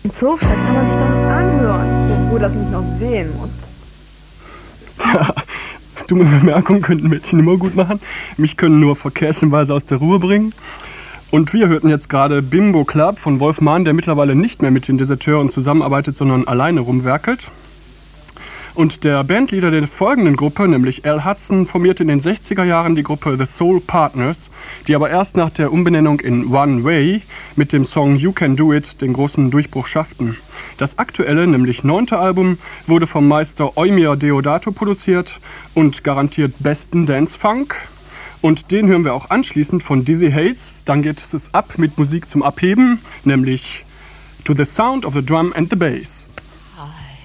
Zoofstadt kann man sich doch nicht anhören. Wo das nicht noch sehen musst. Ja, dumme Bemerkungen könnten Mädchen immer gut machen. Mich können nur Verkehrshinweise aus der Ruhe bringen. Und wir hörten jetzt gerade Bimbo Club von Wolf Mahn, der mittlerweile nicht mehr mit den Deserteuren zusammenarbeitet, sondern alleine rumwerkelt. Und der Bandleader der folgenden Gruppe, nämlich Al Hudson, formierte in den 60er Jahren die Gruppe The Soul Partners, die aber erst nach der Umbenennung in One Way mit dem Song You Can Do It den großen Durchbruch schafften. Das aktuelle, nämlich 9. Album, wurde vom Meister Eumir Deodato produziert und garantiert besten Dance-Funk. Und den hören wir auch anschließend von Dizzy Hates. Dann geht es ab mit Musik zum Abheben, nämlich To the Sound of the Drum and the Bass.